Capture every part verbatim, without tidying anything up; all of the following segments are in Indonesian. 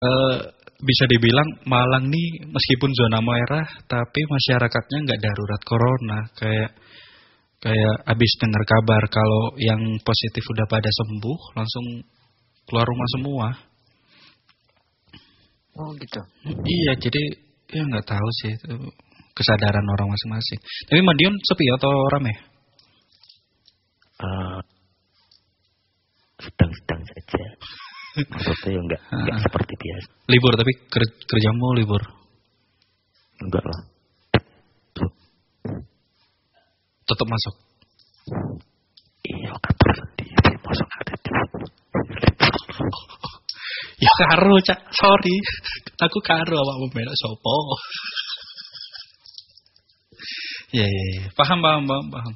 Eh, bisa dibilang Malang nih meskipun zona merah, tapi masyarakatnya nggak darurat corona. Kayak kayak abis dengar kabar kalau yang positif udah pada sembuh, langsung keluar rumah semua. Oh gitu. Iya, jadi ya nggak tahu sih itu kesadaran orang masing-masing. Tapi Madiun sepi atau rame? Uh, sedang-sedang saja. Maksudnya ya enggak, enggak seperti biasa. Libur tapi ker- kerjamu libur? Enggak lah. Tetap masuk? Iya, kantor sendiri masuk ada di. Ya karo cak, sorry. Aku karo awakmu melok sopo. Ya, ya, ya. Paham, paham, paham, paham.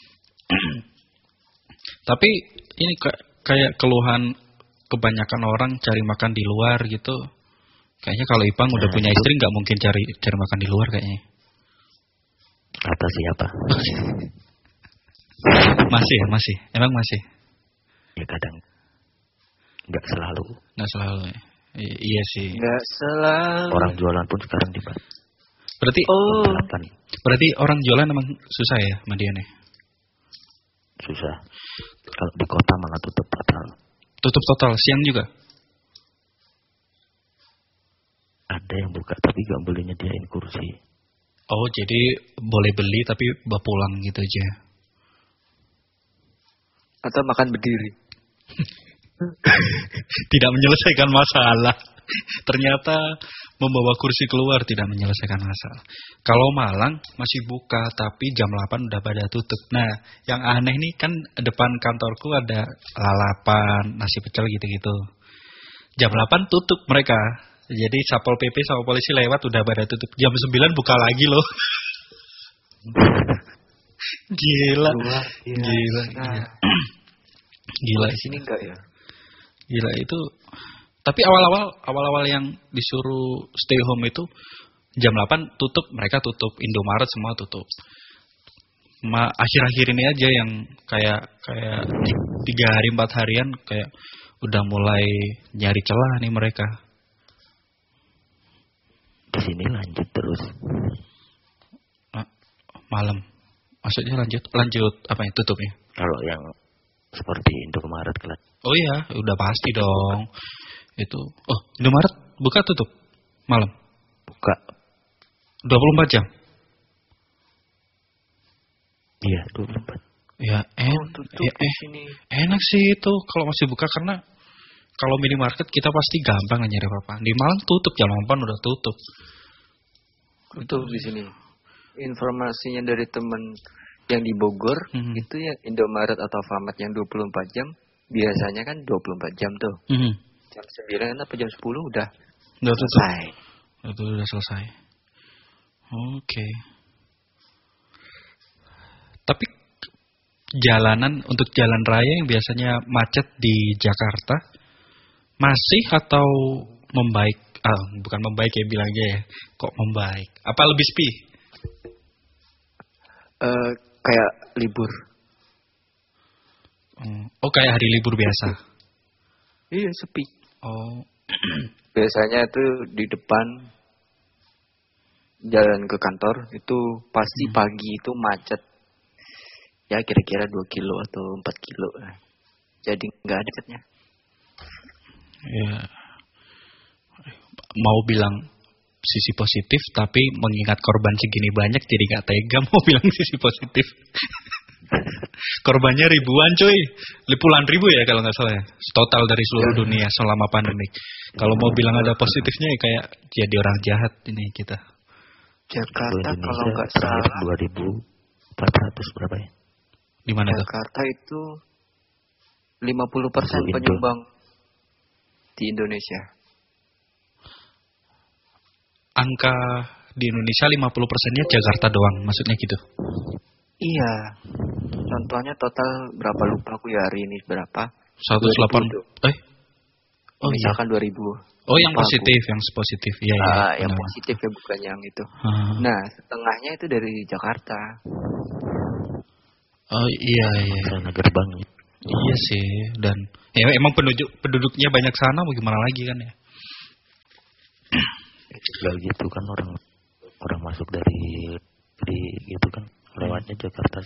Tapi ini kayak keluhan kebanyakan orang cari makan di luar gitu. Kayaknya kalau Ipang udah punya istri nggak mungkin cari cari makan di luar kayaknya. Kata siapa? Masih ya, masih. Emang masih? Ya kadang. Nggak selalu. Nggak selalu ya. I- iya sih. Nggak selalu. Orang jualan pun sekarang di Bali. Berarti Oh. Berarti orang jualan emang susah ya Madiun ya? Susah. Kalau di kota malah tutup total. Tutup total, siang juga? Ada yang buka tapi nggak boleh nyediain kursi. Oh, jadi boleh beli tapi bawa pulang gitu aja. Atau makan berdiri. Tidak menyelesaikan masalah. Ternyata membawa kursi keluar tidak menyelesaikan masalah. Kalau Malang masih buka tapi jam delapan udah pada tutup. Nah, yang aneh nih kan depan kantorku ada lalapan, nasi pecel gitu-gitu. Jam delapan tutup mereka. Jadi Satpol P P sama polisi lewat udah pada tutup. Jam sembilan buka lagi loh. Gila. Luar Gila, gila. Nah, Gila di sini enggak ya? Gila itu. Tapi awal-awal awal-awal yang disuruh stay home itu jam delapan tutup, mereka tutup. Indomaret semua tutup. Ma, akhir-akhir ini aja yang kayak kayak tiga hari empat harian kayak udah mulai nyari celah nih mereka. Di sini lanjut terus. Nah, malam. Maksudnya lanjut lanjut apa ya tutupnya? Kalau yang seperti Indomaret kelas. Oh iya, udah pasti dong. Itu. Oh, Indomaret buka tutup malam. Buka dua puluh empat jam. Iya, dua puluh empat. Ya, en Oh, tutup ya, di eh, sini. enak sih itu kalau masih buka karena kalau minimarket kita pasti gampang nyari apa-apa. Di Malang tutup jam delapan udah tutup. Tutup di sini. Informasinya dari teman yang di Bogor, Mhm. itu yang Indomaret atau Famad yang dua puluh empat jam, biasanya kan dua puluh empat jam tuh. Mhm. Jam sembilan atau jam sepuluh udah Udah tutup. selesai. Itu udah selesai. Oke. Tapi jalanan untuk jalan raya yang biasanya macet di Jakarta masih atau membaik? Ah, bukan membaik ya bilangnya ya. Kok membaik? Apa lebih sepi? Eh, kayak libur. Oh, kayak hari libur biasa. Iya, sepi. Oh. Biasanya itu di depan jalan ke kantor itu pasti Hmm. pagi itu macet. Ya kira-kira dua kilo atau empat kilo. Jadi nggak ada macetnya. Ya. Mau bilang sisi positif tapi mengingat korban segini banyak jadi gak tega mau bilang sisi positif. Korbannya ribuan cuy, puluhan ribu ya kalau nggak salah ya, total dari seluruh Ya. dunia selama pandemik. Kalau mau bilang ada positifnya ya kayak jadi orang jahat ini kita. Jakarta kalau nggak terakhir salah dua ribu empat ratus berapa ya? Di mana tuh? Jakarta itu lima puluh persen Untuk Indo. penyumbang di Indonesia. Angka di Indonesia lima puluh persennya Jakarta doang, maksudnya gitu. Iya. Contohnya total berapa lupa aku ya hari ini berapa? seratus delapan eh Oh iya. Misalkan dua ribu. Oh yang Lupa positif, aku. yang positif. Iya iya. Ah, yang benar. positif ya bukan yang itu. Ah. Nah, setengahnya itu dari Jakarta. Oh iya iya. Sana gerbang. Iya sih, dan ya emang penduduk penduduknya banyak sana mau gimana lagi kan ya. Gak gitu kan orang orang masuk dari di gitu kan lewatnya Jakarta.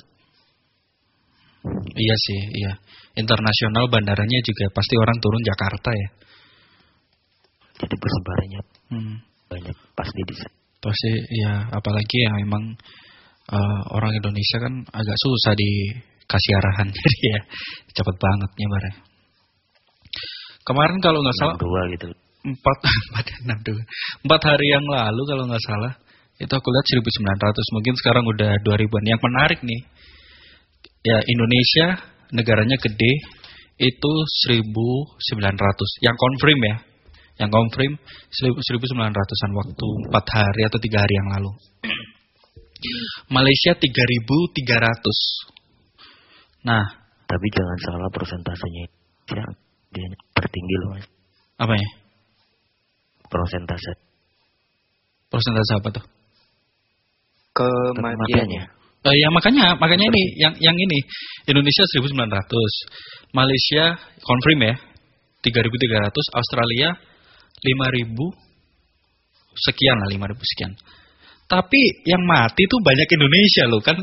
Iya sih, iya. Internasional bandaranya juga pasti orang turun Jakarta ya. Jadi persebarannya Hmm. banyak pasti di sana. Pasti ya, apalagi yang memang uh, orang Indonesia kan agak susah dikasih arahan, jadi ya cepet banget nyebarnya. Kemarin kalau nggak salah enam dua gitu. empat empat enam dua empat hari yang lalu kalau nggak salah itu aku lihat seribu sembilan ratus, mungkin sekarang udah dua ribuan. Yang menarik nih, ya Indonesia negaranya gede itu seribu sembilan ratus. Yang confirm ya, yang confirm seribu sembilan ratusan waktu empat hari atau tiga hari yang lalu. Malaysia tiga ribu tiga ratus. Nah, Tapi jangan salah persentasenya ya, dia tertinggi loh Mas. apa ya? Persentase Persentase apa tuh? Kematiannya. Eh, ya makanya, makanya ini yang yang ini Indonesia seribu sembilan ratus, Malaysia confirm ya tiga ribu tiga ratus, Australia lima ribu sekian lah, lima ribu sekian. Tapi yang mati tuh banyak Indonesia loh kan.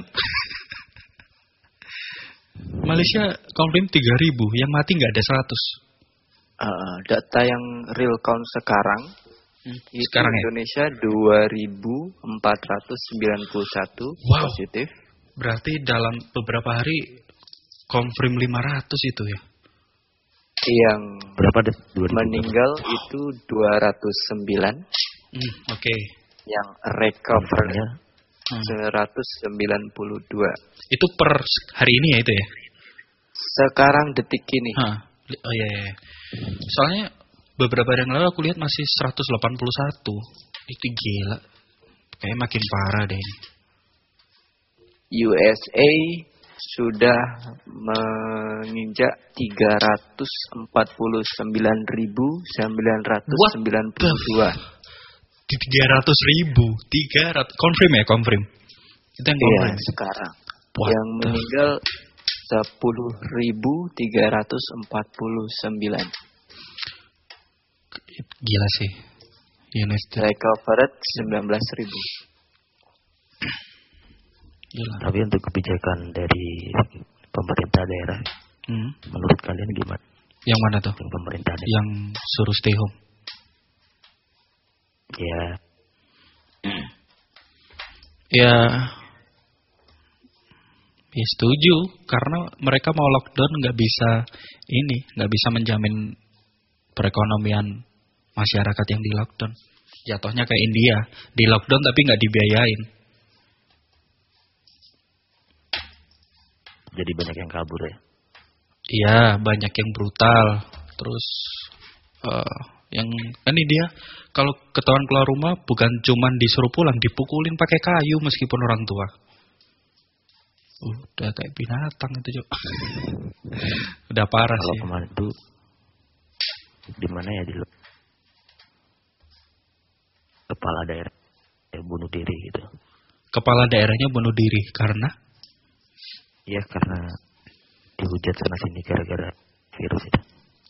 Malaysia confirm tiga ribu, yang mati nggak ada seratus. Uh, data yang real count sekarang Hmm, itu sekarang ya? Indonesia dua ribu empat ratus sembilan puluh satu Wow. positif. Berarti dalam beberapa hari confirm lima ratus itu ya. Yang berapa deh? dua ribu meninggal itu dua ratus sembilan. Hmm, oke. Yang recover berapa? Hmm. seratus sembilan puluh dua. Itu per hari ini ya itu ya? Sekarang detik ini. Hah. Oh iya, iya. Soalnya beberapa hari yang lalu aku lihat masih seratus delapan puluh satu. Itu gila. Kayaknya makin parah deh ini. U S A sudah menginjak tiga ratus empat puluh sembilan ribu sembilan ratus sembilan puluh dua. Di tiga ratus ribu. tiga ratus. Confirm ya, confirm. Itu yang Iya, confirm. sekarang. What Yang the- meninggal sepuluh ribu tiga ratus empat puluh sembilan. Gila sih. United. Recovered sembilan belas ribu. Gila. Tapi untuk kebijakan dari pemerintah daerah, Hmm. menurut kalian gimana? Yang mana tuh? Yang pemerintah daerah? Yang suruh stay home. Ya, Ya, ya setuju. Karena mereka mau lockdown nggak bisa ini, nggak bisa menjamin perekonomian masyarakat yang di lockdown. Jatuhnya kayak India, di lockdown tapi nggak dibiayain. jadi banyak yang kabur ya. Iya, banyak yang brutal. Terus eh yang kan ini dia kalau ketahuan keluar rumah bukan cuman disuruh pulang, dipukulin pakai kayu meskipun orang tua. Udah kayak binatang itu, Cok. Udah parah Kalau sih. kemarin itu di mana ya, di kepala daerah ya, bunuh diri gitu. Kepala daerahnya bunuh diri karena Ya karena dihujat sana sini gara-gara virus itu.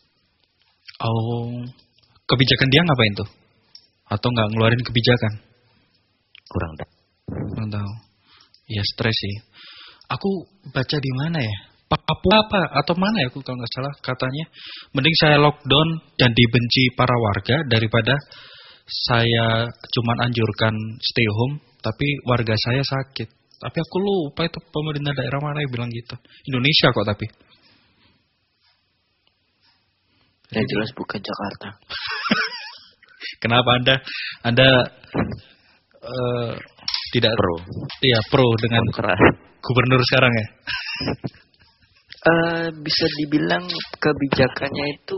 oh kebijakan dia ngapain tuh? Atau nggak ngeluarin kebijakan? Kurang tahu. Nggak tahu. Ya stres sih. Aku baca di mana ya? Papua apa atau mana ya? Aku kalau nggak salah katanya mending saya lockdown dan dibenci para warga daripada saya cuman anjurkan stay home tapi warga saya sakit. Tapi aku lupa itu pemerintah daerah mana yang bilang gitu. Indonesia kok tapi. Ya jelas bukan Jakarta. Kenapa Anda Anda eh, tidak Pro. iya pro dengan Kontra. gubernur sekarang ya? Eh bisa dibilang kebijakannya itu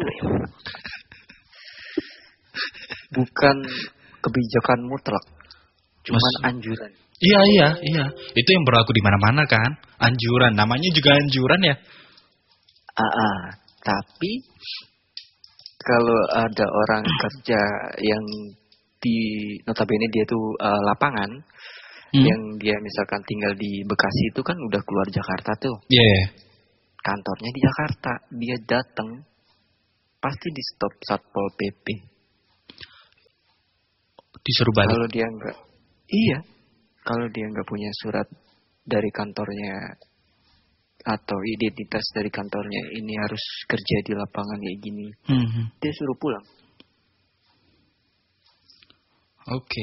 bukan kebijakan mutlak, cuman Mas- anjuran. Iya iya iya. Itu yang berlaku di mana-mana kan? Anjuran, namanya juga anjuran ya. Ah, ah. Tapi kalau ada orang kerja yang di notabene dia tuh eh, lapangan, Hmm. yang dia misalkan tinggal di Bekasi itu kan udah keluar Jakarta tuh, Iya. iya. kantornya di Jakarta, dia datang pasti di stop satpol P P. Di Disuruh balik. Kalau dia nggak, iya. Kalau dia nggak punya surat dari kantornya atau identitas dari kantornya ini harus kerja di lapangan kayak gini, Hmm. dia suruh pulang. Oke.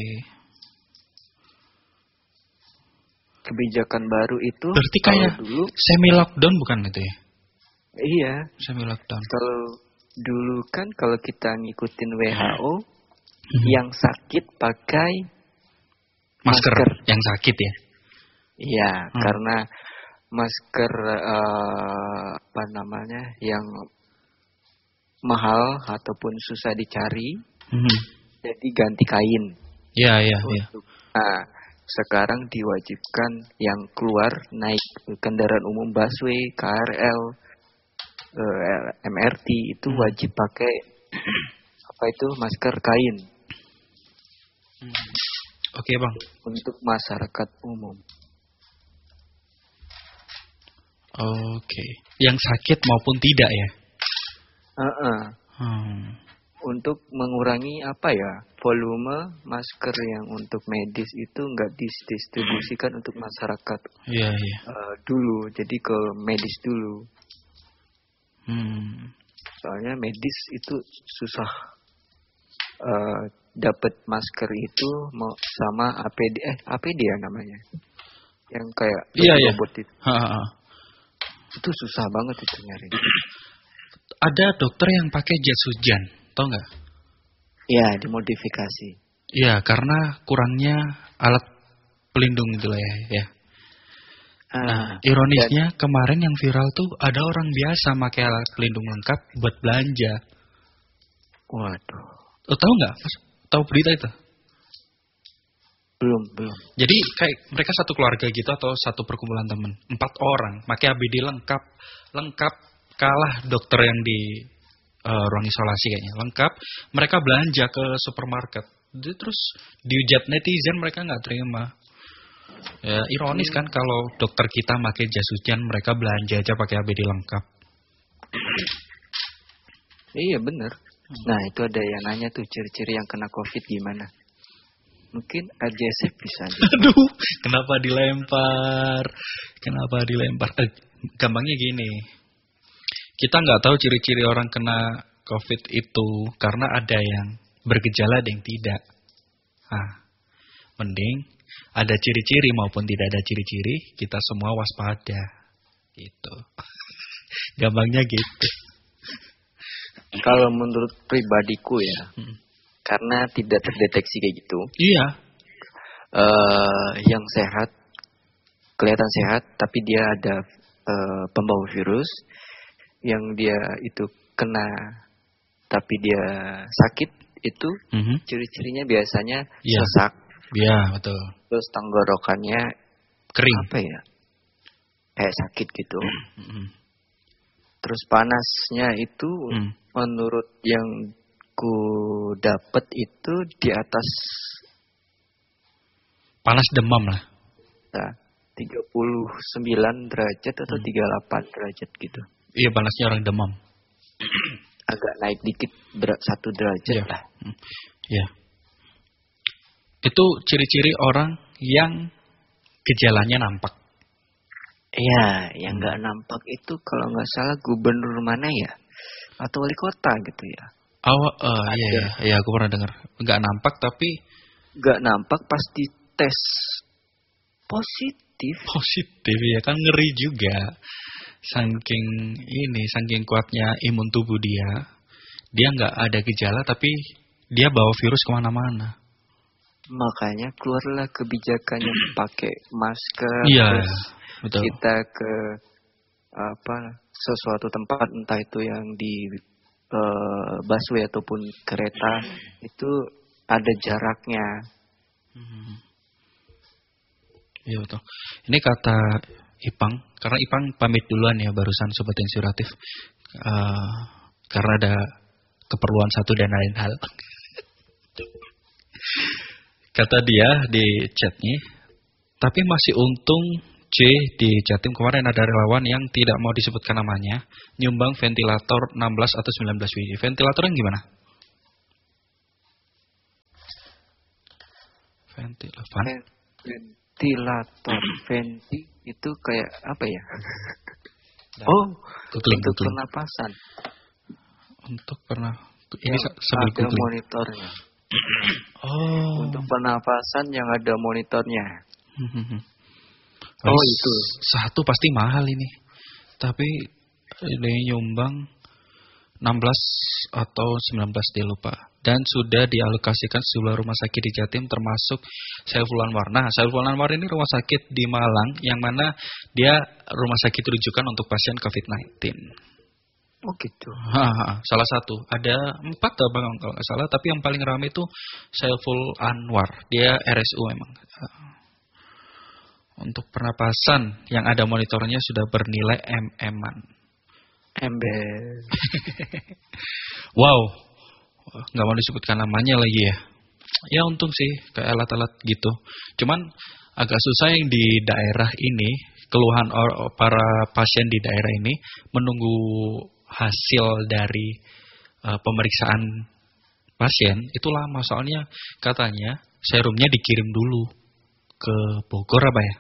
Kebijakan baru itu Berarti kalau kayak dulu, semi lockdown bukan itu ya? iya. Semi lockdown. Kalau dulu kan kalau kita ngikutin W H O, Hmm. yang sakit pakai Masker, masker. yang sakit ya. Iya, Hmm. karena masker eh, apa namanya yang mahal ataupun susah dicari, Hmm. jadi ganti kain. Iya, iya, iya. Untuk, nah, sekarang diwajibkan yang keluar naik kendaraan umum busway, K R L, eh, M R T itu Hmm. wajib pakai apa itu masker kain Oke, Bang. untuk masyarakat umum. Oke. Yang sakit maupun tidak ya? Uh-uh. Hmm. Untuk mengurangi apa ya volume masker yang untuk medis itu nggak didistribusikan untuk masyarakat Iya, iya. eh, dulu, jadi ke medis dulu. Hmm. Soalnya medis itu susah eh, dapat masker itu mau sama A P D eh A P D ya namanya, yang kayak Iya, iya. robot itu, Ha, ha, ha. itu susah banget itu nyari. Ada dokter yang pakai jas hujan, tau nggak? Ya dimodifikasi. Iya, karena kurangnya alat pelindung itu lah ya. ya. Ah, Nah, ironisnya kemarin yang viral tuh ada orang biasa pakai alat pelindung lengkap buat belanja. waduh, Oh, tahu nggak? Mas? Tahu berita itu? belum belum. Jadi kayak mereka satu keluarga gitu atau satu perkumpulan temen, empat orang pakai A B D lengkap, lengkap kalah dokter yang di uh, ruang isolasi kayaknya lengkap. Mereka belanja ke supermarket, Dia terus dihujat netizen, mereka nggak terima. Ya, ironis kan kalau dokter kita pakai jas hujan, mereka belanja aja pakai A B D lengkap. Iya bener. Nah itu ada yang nanya tuh ciri-ciri yang kena COVID gimana? Mungkin A J S F bisa. Aduh, kenapa dilempar? Kenapa dilempar? Eh, gampangnya gini, kita nggak tahu ciri-ciri orang kena COVID itu karena ada yang bergejala, ada yang tidak. Ah, mending ada ciri-ciri maupun tidak ada ciri-ciri, kita semua waspada. Gitu. Gampangnya gitu. Kalau menurut pribadiku ya, Hmm. karena tidak terdeteksi kayak gitu, Iya. eh yang sehat, kelihatan sehat, tapi dia ada eh, pembawa virus, yang dia itu kena, tapi dia sakit, itu Mhm. ciri-cirinya biasanya Iya. sesak, Iya, betul. terus tenggorokannya Kering. apa ya, kayak sakit gitu. Mhm. Terus panasnya itu Hmm. menurut yang ku dapat itu di atas Panas demam lah. nah, tiga puluh sembilan derajat atau Hmm. tiga puluh delapan derajat gitu. Iya, panasnya orang demam. Agak naik dikit berat satu derajat Iya. lah. Hmm. Iya. Itu ciri-ciri orang yang gejalanya nampak. Iya, yang nggak nampak itu kalau nggak salah gubernur mana ya? Atau wali kota gitu ya. Awal, eh iya, Ada. iya, iya, aku pernah dengar. Nggak nampak tapi Nggak nampak pasti tes positif. positif ya kan, ngeri juga. Saking ini, saking kuatnya imun tubuh dia, dia nggak ada gejala tapi dia bawa virus kemana-mana. Makanya keluarlah kebijakan yang pakai masker. Iya, Terus betul. kita ke apa sesuatu tempat, entah itu yang di eh, busway ataupun kereta, itu ada jaraknya. Hmm. Iya betul. Ini kata Ipang, karena Ipang pamit duluan ya barusan Sobat Inspiratif, Eh, karena ada keperluan satu dan lain hal. Kata dia di chatnya, tapi masih untung C di Jatim kemarin ada relawan yang tidak mau disebutkan namanya, nyumbang ventilator enam belas atau sembilan belas biji. Ventilator yang gimana? Ventilator. Ventilator, venti itu kayak apa ya? Nah, Oh, googling, untuk googling. pernapasan. Untuk pernah ini Yang sambil ada googling. monitornya. Oh. Untuk pernapasan yang ada monitornya. Hmm. Oh, S- itu. Satu pasti mahal ini. Tapi ini nyumbang enam belas atau sembilan belas dia lupa. Dan sudah dialokasikan sejumlah rumah sakit di Jatim termasuk Saiful Anwar. Nah, Saiful Anwar ini rumah sakit di Malang yang mana dia rumah sakit rujukan untuk pasien covid sembilan belas. Oh gitu. Haha, salah satu. Ada empat abang kalau nggak salah. Tapi yang paling ramai itu Saiful Anwar. Dia R S U memang. Untuk pernapasan yang ada monitornya sudah bernilai M-an. Ember. Wow, nggak mau disebutkan namanya lagi ya. Ya untung sih kayak alat-alat gitu. Cuman agak susah yang di daerah ini, keluhan or- para pasien di daerah ini menunggu hasil dari uh, pemeriksaan pasien itu lama. Soalnya katanya serumnya dikirim dulu ke Bogor apa ya?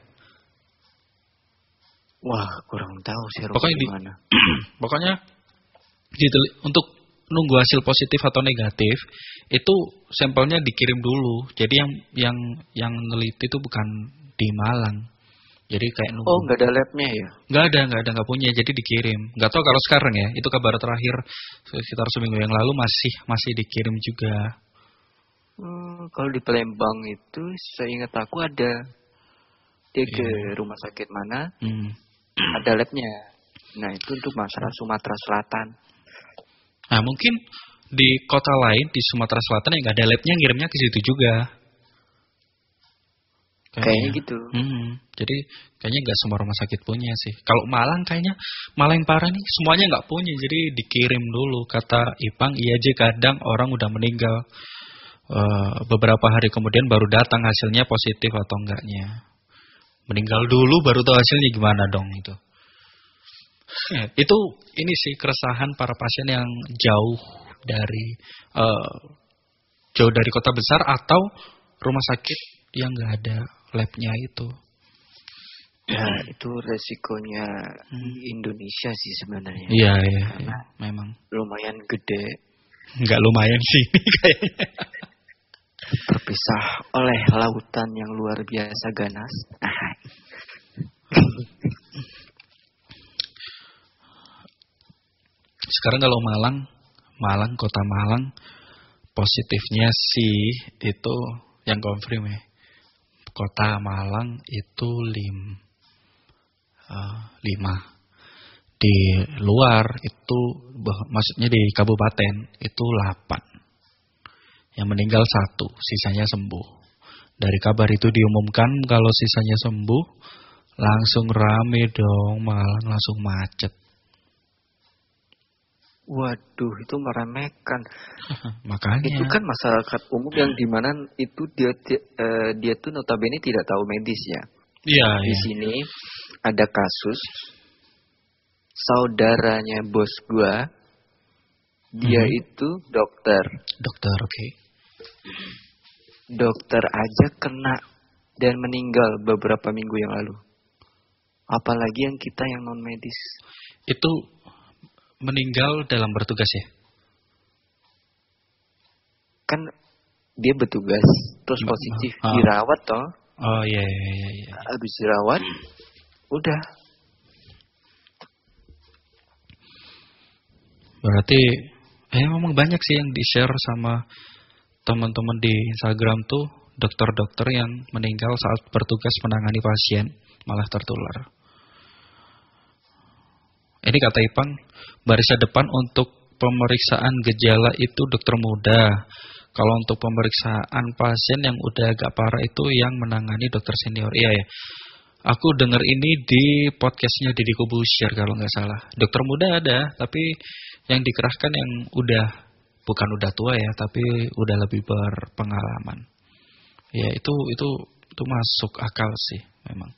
Wah, kurang tahu sih Pokoknya di, mana. pokoknya diteli- untuk nunggu hasil positif atau negatif itu sampelnya dikirim dulu. Jadi yang yang yang neliti itu bukan di Malang. Jadi kayak nunggu. Oh, nggak ada labnya ya? Nggak ada, nggak ada, nggak punya. Jadi dikirim. Nggak tahu kalau sekarang ya. Itu kabar terakhir sekitar seminggu yang lalu masih masih dikirim juga. Hmm, kalau di Palembang itu, saya ingat aku ada dia ke Iya. rumah sakit mana, Hmm. ada labnya. Nah itu untuk masalah Sumatera Selatan. Nah mungkin di kota lain di Sumatera Selatan yang nggak ada labnya ngirimnya ke situ juga. Kayaknya gitu. Hmm, jadi kayaknya nggak semua rumah sakit punya sih. Kalau Malang kayaknya Malang yang parah nih semuanya nggak punya. Jadi dikirim dulu. Kata Ipang, iya aja kadang orang udah meninggal. Uh, beberapa hari kemudian baru datang hasilnya positif atau enggaknya. Meninggal dulu baru tahu hasilnya gimana dong itu. Itu ini sih keresahan para pasien yang jauh dari uh, jauh dari kota besar atau rumah sakit yang nggak ada labnya itu. Ya itu resikonya Indonesia sih sebenarnya. Iya iya, iya memang lumayan gede. Nggak lumayan sih kayaknya. Terpisah oleh lautan yang luar biasa ganas. Sekarang kalau Malang, Malang kota Malang positifnya sih itu yang confirm ya. Kota Malang itu lim, uh, lima. Di luar itu, maksudnya di kabupaten itu delapan. Yang meninggal satu, sisanya sembuh. Dari kabar itu diumumkan kalau sisanya sembuh, langsung rame dong, Malang langsung macet. Waduh, itu meremehkan. Makanya. Itu kan masyarakat umum yang dimana itu dia uh, dia tuh notabene tidak tahu medis ya. Iya. Di iya. sini ada kasus saudaranya bos gua, dia hmm. itu dokter. Dokter, oke. Okay. Dokter aja kena dan meninggal beberapa minggu yang lalu. Apalagi yang kita yang non medis. Itu meninggal dalam bertugas ya? Kan dia bertugas terus positif ah. dirawat toh. Oh iya iya iya iya. Habis dirawat udah. Berarti eh memang banyak sih yang di-share sama teman-teman di Instagram tuh dokter-dokter yang meninggal saat bertugas menangani pasien malah tertular. Ini kata Ipang, barisan depan untuk pemeriksaan gejala itu dokter muda. Kalau untuk pemeriksaan pasien yang udah agak parah itu yang menangani dokter senior. Iya ya. Aku dengar ini di podcastnya Deddy Kobusier kalau nggak salah. Dokter muda ada, tapi yang dikerahkan yang udah bukan udah tua ya, tapi udah lebih berpengalaman. Ya itu itu itu masuk akal sih memang.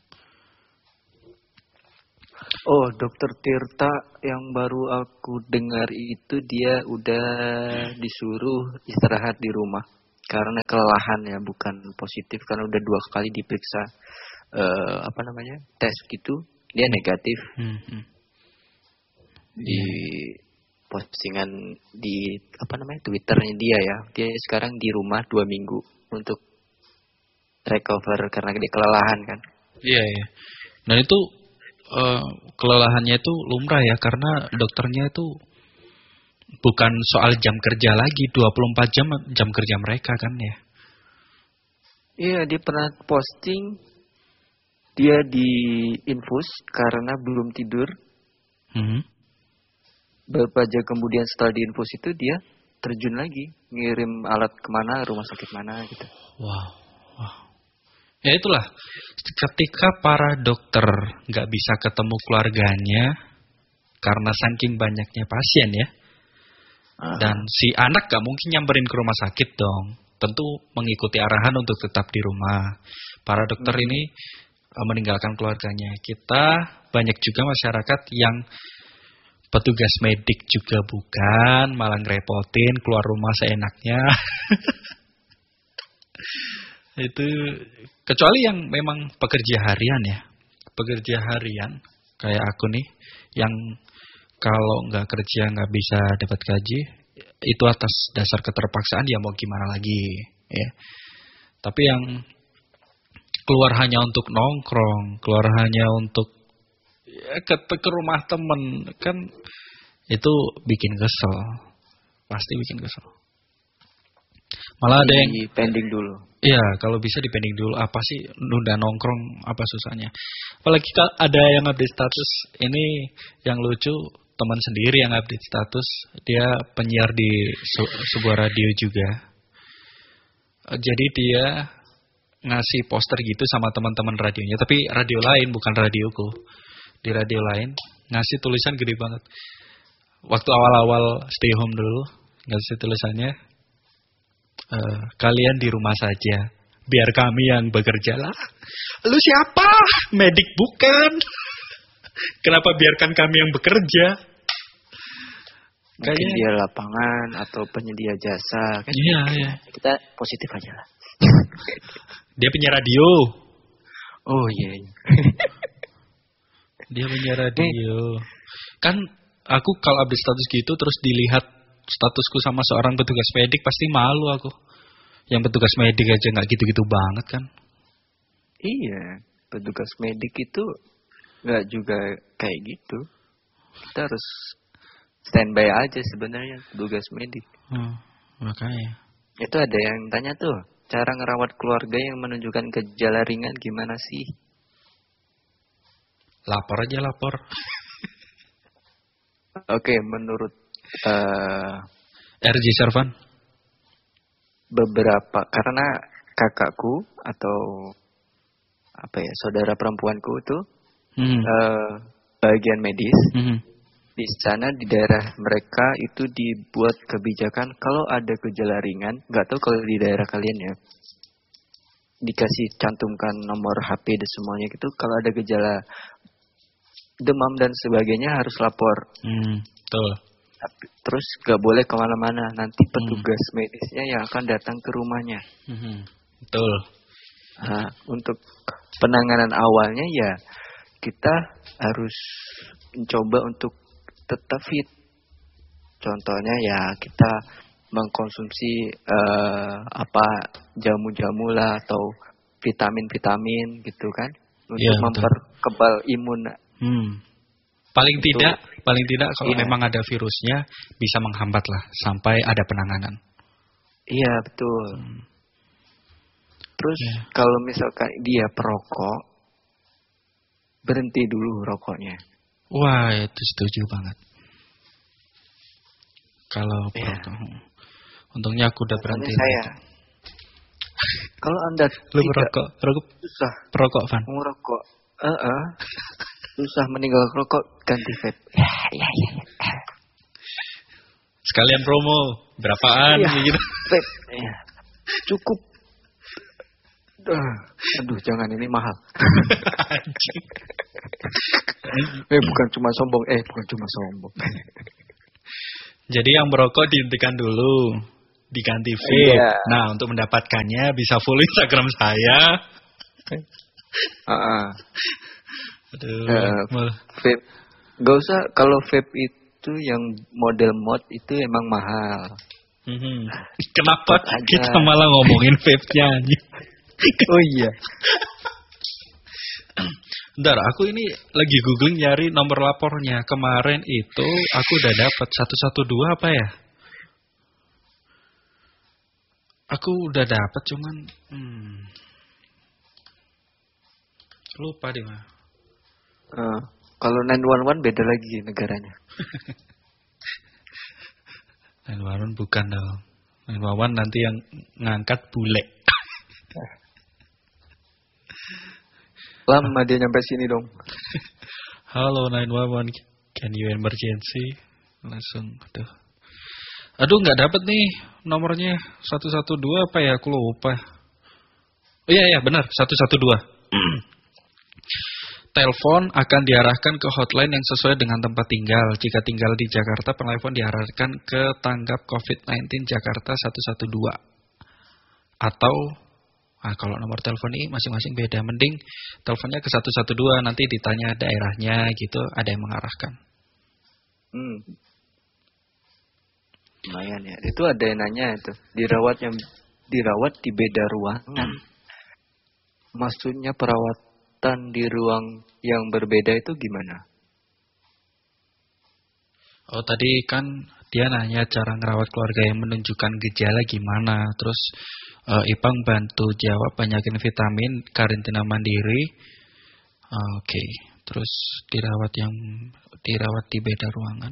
Oh, dokter Tirta yang baru aku dengar itu dia udah disuruh istirahat di rumah. Karena kelelahan ya, bukan positif. Karena udah dua kali diperiksa uh, apa namanya tes gitu, dia negatif. Hmm, hmm. Di postingan di apa namanya Twitternya dia ya, dia sekarang di rumah dua minggu untuk recover karena dia kelelahan kan. Iya, iya. Dan itu uh, kelelahannya itu lumrah ya, karena dokternya itu bukan soal jam kerja lagi, dua puluh empat jam jam kerja mereka kan ya. Iya, dia pernah posting dia di infus karena belum tidur. Hmm. Beberapa jam kemudian setelah di infus itu dia terjun lagi, ngirim alat kemana, rumah sakit mana gitu. Wow, wow. Ya itulah, ketika para dokter nggak bisa ketemu keluarganya karena saking banyaknya pasien ya, uh-huh. dan si anak nggak mungkin nyamperin ke rumah sakit dong, tentu mengikuti arahan untuk tetap di rumah. Para dokter hmm. ini uh, meninggalkan keluarganya. Kita banyak juga masyarakat yang petugas medik juga bukan, malah ngerepotin, keluar rumah seenaknya. Itu kecuali yang memang pekerja harian ya, pekerja harian kayak aku nih, yang kalau nggak kerja nggak bisa dapat gaji, itu atas dasar keterpaksaan ya mau gimana lagi ya. Tapi yang keluar hanya untuk nongkrong, keluar hanya untuk ya, ke, ke rumah temen kan, itu bikin kesel, pasti bikin kesel. Malah ada yang pending dulu. Iya, kalau bisa dipending dulu. Apa sih nunda nongkrong, apa susahnya? Apalagi ada yang update status. Ini yang lucu, teman sendiri yang update status. Dia penyiar di su- sebuah radio juga. Jadi dia ngasih poster gitu sama teman-teman radionya. Tapi radio lain, bukan radioku. Di radio lain, ngasih tulisan gede banget. Waktu awal-awal stay home dulu, ngasih tulisannya, Uh, kalian di rumah saja, biar kami yang bekerja lah. Lu siapa? Medik bukan? Kenapa biarkan kami yang bekerja? Mungkin Kayaknya... dia lapangan atau penyedia jasa kan? Iya, iya. Kita positif aja lah. Dia penyiar radio. Oh iya. iya. Dia penyiar radio. Kan aku kalau update status gitu terus dilihat statusku sama seorang petugas medik, pasti malu aku. Yang petugas medik aja nggak gitu-gitu banget kan? Iya, petugas medik itu nggak juga kayak gitu. Kita harus standby aja sebenarnya petugas medik. Hmm, makanya. Itu ada yang tanya tuh, cara ngerawat keluarga yang menunjukkan gejala ringan gimana sih? Lapor aja lapor. Oke, menurut Uh, R J Servan, beberapa karena kakakku atau apa ya saudara perempuanku itu hmm. uh, bagian medis hmm. di sana di daerah mereka itu dibuat kebijakan kalau ada gejala ringan, nggak tahu kalau di daerah kalian ya, dikasih cantumkan nomor H P dan semuanya gitu, kalau ada gejala demam dan sebagainya harus lapor. Hmm, betul. Terus gak boleh kemana-mana, nanti petugas hmm. medisnya yang akan datang ke rumahnya. Hmm. Betul. Nah, untuk penanganan awalnya ya kita harus mencoba untuk tetap fit. Contohnya ya kita mengkonsumsi uh, apa jamu-jamu lah atau vitamin-vitamin gitu kan untuk ya, memperkebal imun. Hmm. Paling itu, tidak, paling tidak kalau iya. memang ada virusnya bisa menghambat lah sampai ada penanganan. Iya betul. Hmm. Terus ya. kalau misalkan dia perokok, berhenti dulu rokoknya. Wah itu setuju banget. Kalau ya. perokok, untungnya aku udah berhenti. Saya. Kalau anda lu merokok, merokok, susah. Perokok, Van. Merokok, eh, uh-uh. susah meninggal rokok, ganti vape. Ya, ya, ya. Sekalian promo, berapaan ya, gitu. Vape, ya. Cukup. Uh, aduh, jangan ini mahal. eh, bukan cuma sombong, eh, bukan cuma sombong. Jadi yang merokok dihentikan dulu. diganti vape. Iya. Nah, untuk mendapatkannya bisa follow Instagram saya. Uh-uh. Aduh. Uh, vape. Gak usah, kalau vape itu yang model mod itu emang mahal. Mm-hmm. Kenapa kita malah ngomongin vape-nya? Oh iya. Bentar, aku ini lagi googling nyari nomor lapornya. Kemarin itu aku udah dapat satu satu dua apa ya? Aku udah dapat cuman hmm, lupa deh mah. Uh, kalau sembilan satu satu beda lagi negaranya. sembilan satu satu bukan dong. sembilan satu satu nanti yang ngangkat bule. Lama dia nyampe sini dong. Halo sembilan satu satu, can you emergency? Langsung, aduh. Aduh, nggak dapet nih nomornya. satu satu dua apa ya? Aku lupa. Oh iya, iya benar, satu satu dua. Telepon akan diarahkan ke hotline yang sesuai dengan tempat tinggal. Jika tinggal di Jakarta, penelepon diarahkan ke tanggap covid sembilan belas Jakarta satu satu dua. Atau, nah kalau nomor telepon ini masing-masing beda. Mending teleponnya ke satu satu dua, nanti ditanya daerahnya gitu, ada yang mengarahkan. Hmm. Lumayan ya. Itu ada yang nanya itu. Dirawat yang dirawat di beda ruangan. Maksudnya perawatan di ruang yang berbeda itu gimana? Oh tadi kan dia nanya cara ngerawat keluarga yang menunjukkan gejala gimana. Terus uh, Ipang bantu jawab banyakin vitamin, karantina mandiri. Uh, Oke. Okay. Terus dirawat yang dirawat di beda ruangan.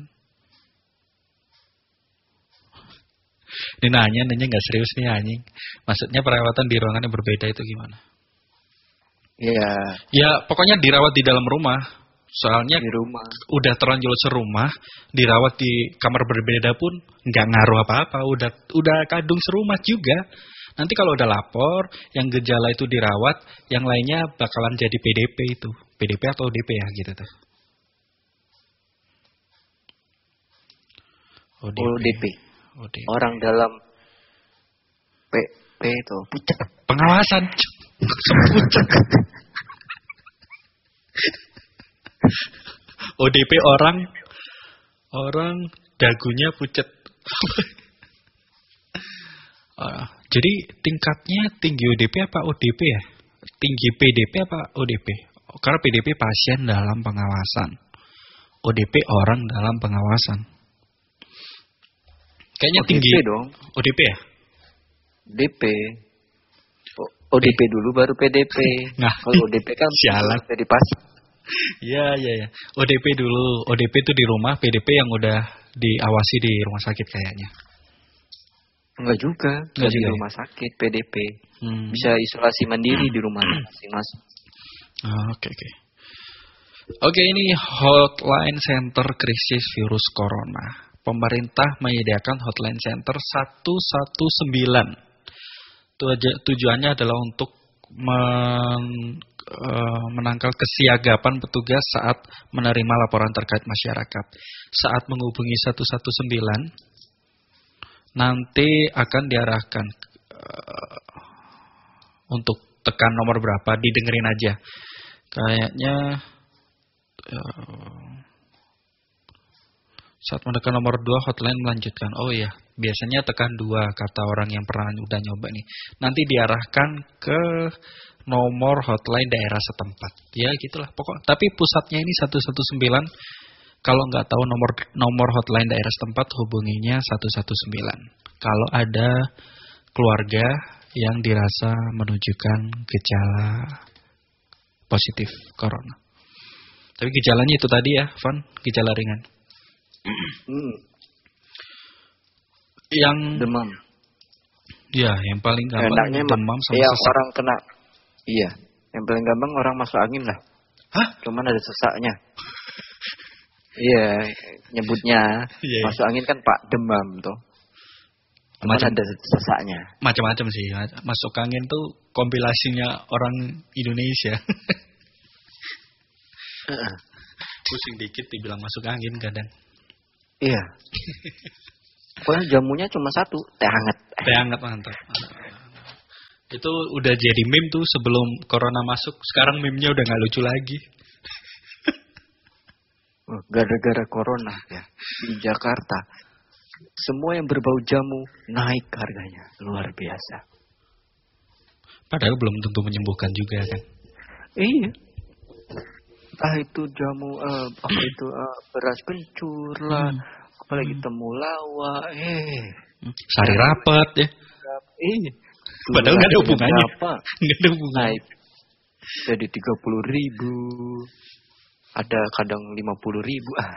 Ini nanya, nanya nggak serius nih anjing. Maksudnya perawatan di ruangan yang berbeda itu gimana? Iya. Ya pokoknya dirawat di dalam rumah. Soalnya di rumah. Udah terlanjur serumah, dirawat di kamar berbeda pun nggak ngaruh apa-apa. Udah udah kadung serumah juga. Nanti kalau udah lapor, yang gejala itu dirawat, yang lainnya bakalan jadi P D P itu. P D P atau O D P ya gitu tuh. O D P. O D P. O D P. Orang dalam P P itu pucat. Pengawasan. Pucat. O D P orang orang dagunya pucat. uh, jadi tingkatnya tinggi O D P apa O D P ya? Tinggi P D P apa O D P? Karena P D P pasien dalam pengawasan. O D P orang dalam pengawasan. Kayaknya O D P tinggi dong. O D P ya? D P. O D P eh. dulu baru P D P. Nah, kalau O D P kan sialan dari pasien. Iya, iya, iya. O D P dulu. O D P itu di rumah, P D P yang udah diawasi di rumah sakit kayaknya. Enggak juga. Enggak di rumah ya? Sakit, P D P. Hmm. Bisa isolasi mandiri di rumah masing-masing. Oh, oke, okay, oke. Okay. Oke, okay, ini hotline center krisis virus corona. Pemerintah menyediakan hotline center satu satu sembilan. Tujuannya adalah untuk men menangkal kesiagapan petugas saat menerima laporan terkait masyarakat. Saat menghubungi satu satu sembilan, nanti akan diarahkan uh, untuk tekan nomor berapa, didengerin aja. Kayaknya uh, saat menekan nomor dua, hotline melanjutkan. Oh iya, biasanya tekan dua, kata orang yang pernah udah nyoba nih. Nanti diarahkan ke nomor hotline daerah setempat. Ya gitulah pokok. Tapi pusatnya ini satu satu sembilan. Kalau nggak tahu nomor nomor hotline daerah setempat, hubunginya satu satu sembilan. Kalau ada keluarga yang dirasa menunjukkan gejala positif corona. Tapi gejalanya itu tadi ya, Van, gejala ringan. Hmm. Yang demam. Ya, yang paling gampang enaknya demam sama yang sesak. Orang kena. Iya, yang paling gampang orang masuk angin lah. Hah? Cuman ada sesaknya. Iya, nyebutnya yeah. Masuk angin kan Pak demam tuh. Cuman macam, ada sesaknya. Macam-macam sih. Masuk angin tuh kompilasinya orang Indonesia. uh-uh. Pusing dikit dibilang masuk angin kadang. Iya. Pokoknya jamunya cuma satu, teh hangat. Teh hangat mantap. Itu udah jadi meme tuh sebelum corona masuk. Sekarang meme-nya udah nggak lucu lagi. Gara-gara corona ya di Jakarta, semua yang berbau jamu naik harganya luar biasa. Padahal belum tentu menyembuhkan juga kan. Iya. Ah itu jamu uh, apa itu uh, beras kencur lah, hmm. apalagi temulawak, eh sari rapat ya. Iya. Padahal nggak ada hubungannya. Nggak ada hubungan. Naik jadi tiga puluh ribu, ada kadang lima puluh ribu. Ah.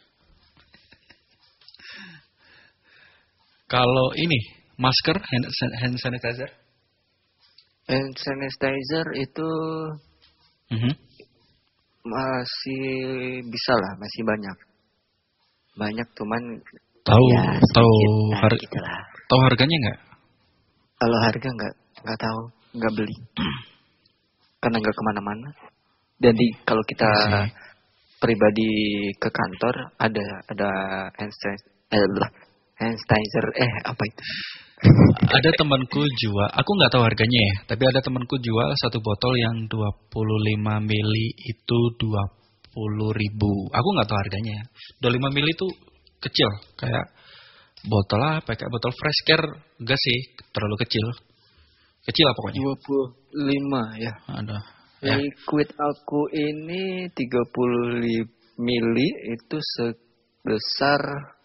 Kalau ini masker hand, hand sanitizer, hand sanitizer itu mm-hmm. masih bisa lah, masih banyak, banyak cuman tahu ya, tahu nah, har- gitu tahu harganya nggak? Kalau harga nggak nggak tahu, nggak beli karena nggak kemana-mana. Jadi kalau kita Masih. pribadi ke kantor ada ada hand sanitizer, hand sanitizer eh apa itu? Ada temanku jual, aku nggak tahu harganya ya, tapi ada temanku jual satu botol yang dua puluh lima mili itu dua puluh ribu. Aku nggak tahu harganya. dua puluh lima mili itu kecil, kayak botol apa? Kayak botol fresh care, enggak sih, terlalu kecil. Kecil lah pokoknya. dua puluh lima ya. Ada. Ya. Liquid aku ini tiga puluh mili itu sebesar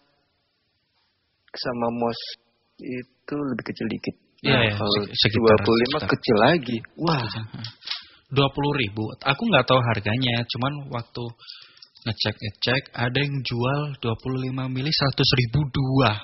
sama mos itu lebih kecil dikit. Iya, nah, ya, kalau sekitar, dua puluh lima sekitar. Kecil lagi. Wah. dua puluh ribu. Aku nggak tahu harganya, cuman waktu ngecek-ngecek ada yang jual dua puluh lima mili seratus ribu dua.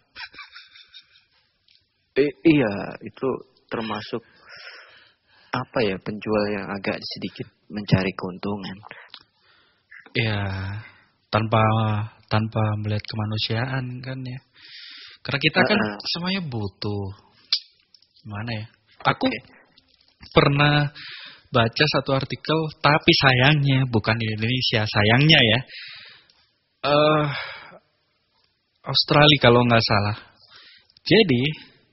Eh, iya, itu termasuk apa ya, penjual yang agak sedikit mencari keuntungan. Ya, tanpa tanpa melihat kemanusiaan kan ya. Karena kita kan uh-uh. semuanya butuh. Gimana ya? Aku okay. pernah baca satu artikel, tapi sayangnya bukan di Indonesia, sayangnya ya. Uh, Australia kalau nggak salah. Jadi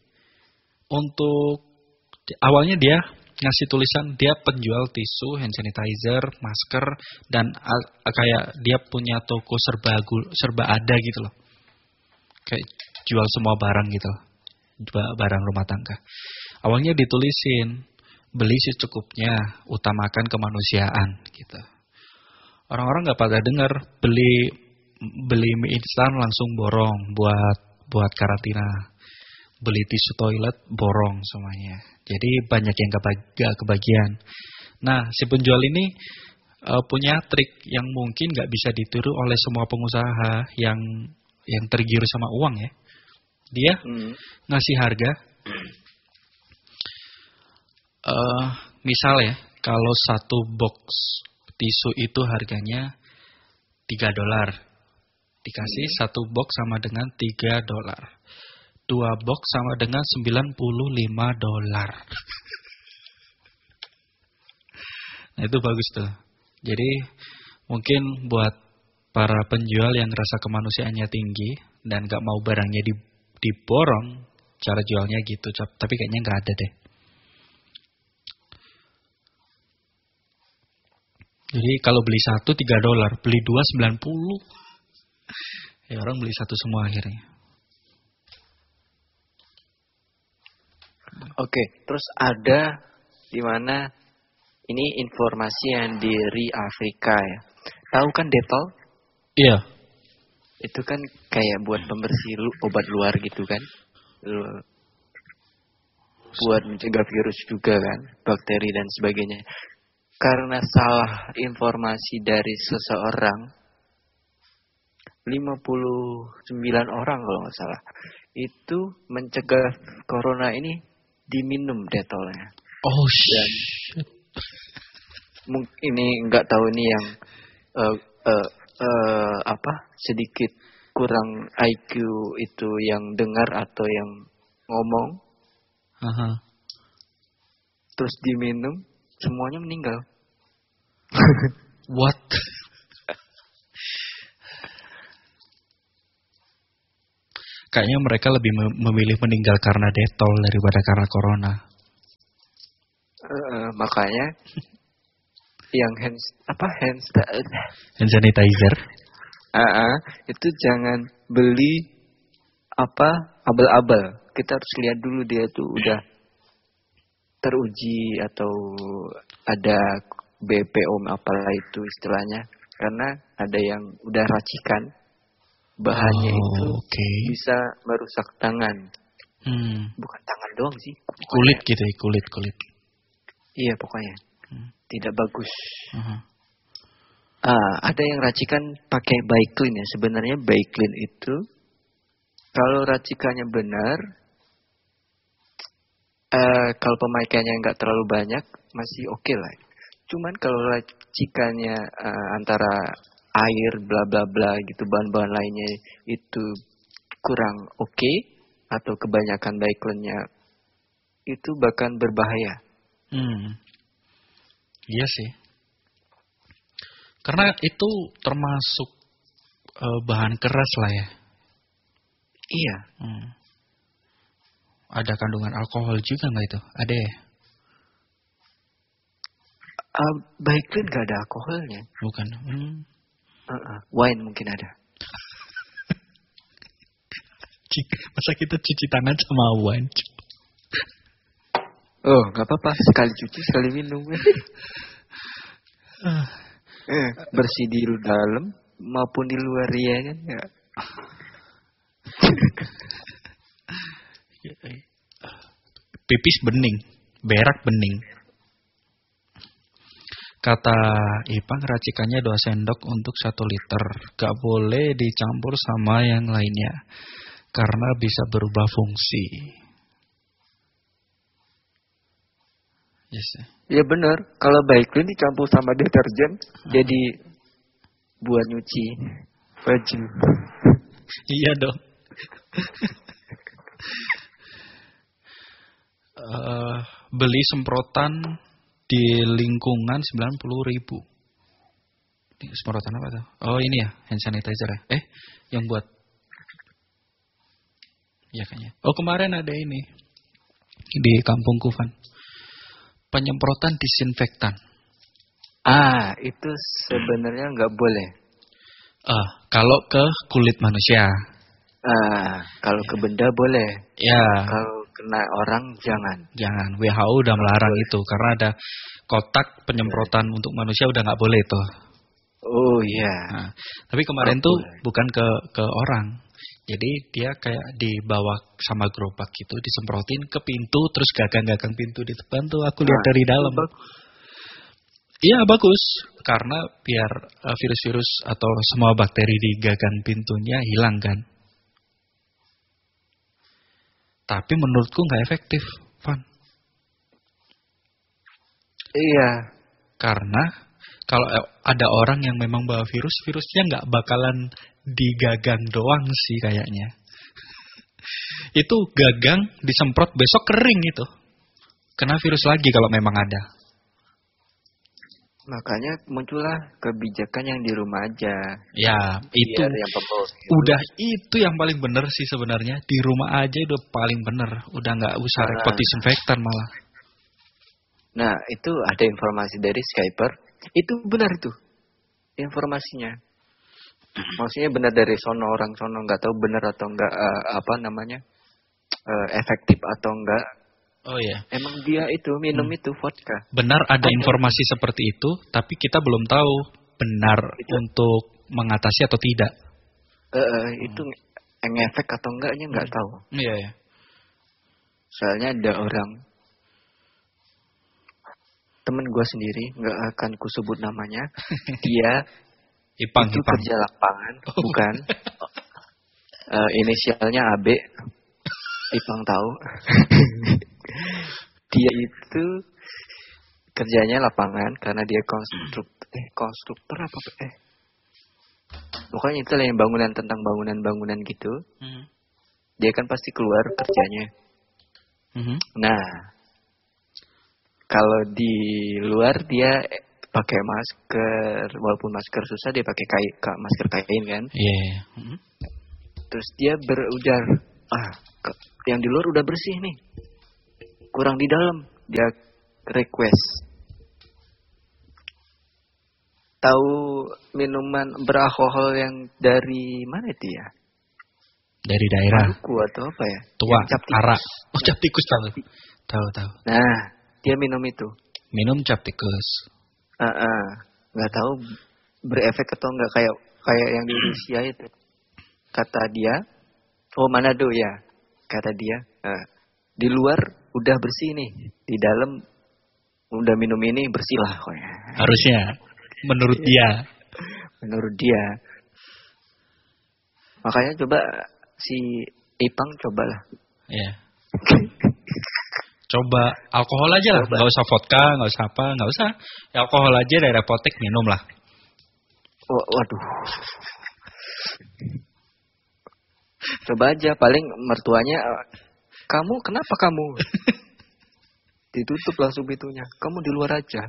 untuk awalnya dia ngasih tulisan dia penjual tisu, hand sanitizer, masker, dan a- kayak dia punya toko serba serba ada gitu loh. Kayak jual semua barang gitu loh. Barang rumah tangga. Awalnya ditulisin beli secukupnya, utamakan kemanusiaan gitu. Orang-orang nggak pada dengar, beli beli mie instan langsung borong buat buat karantina. Beli tisu toilet borong semuanya. Jadi banyak yang gak kebagian. Nah, si penjual ini uh, punya trik yang mungkin gak bisa ditiru oleh semua pengusaha yang yang tergiur sama uang ya. Dia hmm. ngasih harga. Uh, misal ya, kalau satu box tisu itu harganya tiga dolar. Dikasih hmm. satu box sama dengan tiga dolar. Dua box sama dengan sembilan puluh lima dolar. Nah itu bagus tuh. Jadi mungkin buat para penjual yang rasa kemanusiaannya tinggi dan gak mau barangnya diborong, cara jualnya gitu. Tapi kayaknya gak ada deh. Jadi kalau beli satu tiga dolar, beli dua sembilan puluh. Ya orang beli satu semua akhirnya. Oke, terus ada di mana ini informasi yang dari Afrika ya. Tahu kan Dettol? Iya. Itu kan kayak buat pembersih lu, obat luar gitu kan. Buat mencegah virus juga kan, bakteri dan sebagainya. Karena salah informasi dari seseorang, lima puluh sembilan orang kalau nggak salah, itu mencegah corona ini diminum Dettolnya. Oh shit. Mungkin ini nggak tahu ini yang uh, uh, uh, apa sedikit kurang I Q itu yang dengar atau yang ngomong. Uh-huh. Terus diminum, semuanya meninggal. What? kayaknya mereka lebih memilih meninggal karena detol daripada karena corona. Uh, makanya yang hand apa hand hand sanitizer, uh, uh, itu jangan beli apa abal-abal. Kita harus lihat dulu dia tuh udah teruji atau ada B P O M apalah itu istilahnya. Karena ada yang udah racikan, bahannya oh, itu okay. bisa merusak tangan. Hmm. Bukan tangan doang sih. Pokoknya. Kulit gitu ya, kulit kulit. Iya pokoknya hmm. tidak bagus. Uh-huh. Ah, ada yang racikan pakai Baiklin ya. Sebenarnya Baiklin itu kalau racikannya benar, uh, kalau pemakaiannya nggak terlalu banyak masih oke okay lah. Cuman kalau racikannya uh, antara air bla bla bla gitu bahan-bahan lainnya itu kurang oke okay, atau kebanyakan Baiklinnya itu bahkan berbahaya. Hmm. Iya sih. Karena itu termasuk uh, bahan keras lah ya. Iya. Hmm. Ada kandungan alkohol juga nggak itu? Ada ya? Uh, Baiklin nggak ada alkoholnya. Bukan. Hmm. Uh-uh. Wine mungkin ada. Masa kita cuci tangan sama wine? Oh, nggak apa-apa. Sekali cuci, sekali minum. eh, bersih di dalam maupun di luar ya kan? Ya. Pipis bening, berak bening. Kata Ipang racikannya dua sendok untuk satu liter. Gak boleh dicampur sama yang lainnya. Karena bisa berubah fungsi. Yes. Ya benar. Kalau Baiklin dicampur sama deterjen, hmm. jadi buat nyuci baju. Iya dong. uh, beli semprotan di lingkungan sembilan puluh ribu. Ini semprotan apa tuh? Oh ini ya, hand sanitizer ya. Eh, yang buat. Iya kayaknya. Oh kemarin ada ini. Di kampung Kufan. Penyemprotan disinfektan. Ah, itu sebenarnya nggak boleh. Ah, kalau ke kulit manusia. Ah, kalau ya. Ke benda boleh. Ya. Kalau kena orang jangan. Jangan. W H O udah melarang boleh. Itu karena ada kotak penyemprotan boleh. Untuk manusia udah nggak boleh tuh. Oh iya. Nah, tapi kemarin oh, tuh boleh. Bukan ke ke orang. Jadi dia kayak dibawa sama gerobak gitu, disemprotin ke pintu, terus gagang-gagang pintu di depan tuh aku lihat nah, dari dalam. Iya bagus, karena biar uh, virus-virus atau semua bakteri di gagang pintunya hilang kan. Tapi menurutku nggak efektif, Van. Iya. Karena kalau ada orang yang memang bawa virus, virusnya nggak bakalan di gagang doang sih kayaknya. Itu gagang disemprot besok kering itu. Kena virus lagi kalau memang ada. Makanya muncullah kebijakan yang di rumah aja. Ya, itu yang udah itu yang paling benar sih sebenarnya. Di rumah aja udah paling benar. Udah nggak usah nah, repot disinfektan malah. Nah, itu ada informasi dari Skyper. Itu benar itu informasinya. Maksudnya benar dari sono, orang sono nggak tahu benar atau enggak uh, apa namanya uh, efektif atau enggak. Oh ya. Emang dia itu minum hmm. itu vodka. Benar ada atau informasi seperti itu, tapi kita belum tahu benar itu untuk mengatasi atau tidak. Uh, uh, hmm. Itu ngefek atau enggaknya nggak hmm. tahu. Iya ya. Soalnya ada orang temen gue sendiri, nggak akan kusebut namanya, dia Ipang, itu Ipang. kerja lapangan, oh. bukan. uh, inisialnya A B. Ipang tahu. Dia itu kerjanya lapangan karena dia konstruktor, eh konstruktor apa eh. Pokoknya itu lah yang bangunan tentang bangunan-bangunan gitu. Hmm. Dia kan pasti keluar kerjanya. Hmm. Nah, kalau di luar dia pakai masker, walaupun masker susah dia pakai kain, masker kain kan. Iya. Yeah. Mm-hmm. Terus dia berudar ah ke- yang di luar udah bersih nih, kurang di dalam. Dia request. Tahu minuman beralkohol yang dari mana itu ya? Dari daerah. Maluku atau apa ya? Tua, Yang cap tikus. arak. Oh, cap tikus tahu. Tahu, tahu. Nah, dia minum itu. Minum cap tikus. Ah, uh-uh. Nggak tahu berefek atau nggak, kayak kayak yang di Rusia itu. Kata dia, oh Manado ya. Kata dia, uh, di luar udah bersih nih, di dalam udah minum ini bersih lah. Harusnya, menurut dia. Menurut dia. Makanya coba si Ipang cobalah. Iya. Coba alkohol aja lah, nggak usah vodka, nggak usah apa, nggak usah. Ya, alkohol aja dari apotek minum lah. Oh, waduh. Coba aja, paling mertuanya, kamu kenapa kamu? Ditutup langsung pintunya. Kamu di luar aja.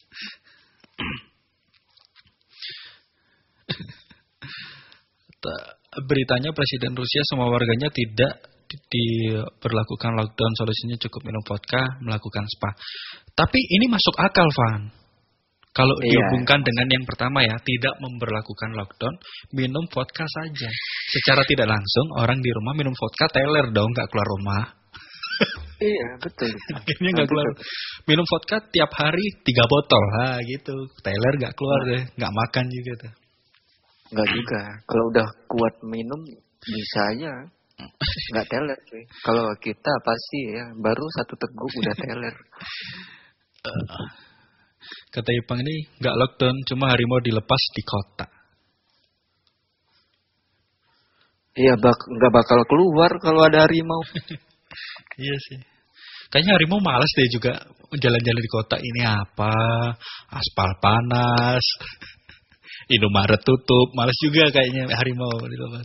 Beritanya Presiden Rusia semua warganya tidak diberlakukan lockdown, solusinya cukup minum vodka, melakukan spa. Tapi ini masuk akal, Van. Kalau iya, dihubungkan dengan yang pertama ya, tidak memberlakukan lockdown, minum vodka saja. Secara tidak langsung, orang di rumah minum vodka teler dong, nggak keluar rumah. Iya, betul. Akhirnya nggak keluar. Minum vodka tiap hari tiga botol, ha gitu. Teler nggak keluar deh, nggak makan juga tuh. Nggak juga. Kalau udah kuat minum, bisa aja. Nggak teler cuy. Kalau kita pasti ya, baru satu teguk udah teler. Uh, kata Ipang ini nggak lockdown, cuma harimau dilepas di kota. Iya, bak nggak bakal keluar kalau ada harimau. Iya sih. Kayaknya harimau malas deh juga jalan-jalan di kota. Ini apa? Aspal panas. Indomaret tutup. Malas juga kayaknya harimau dilepas.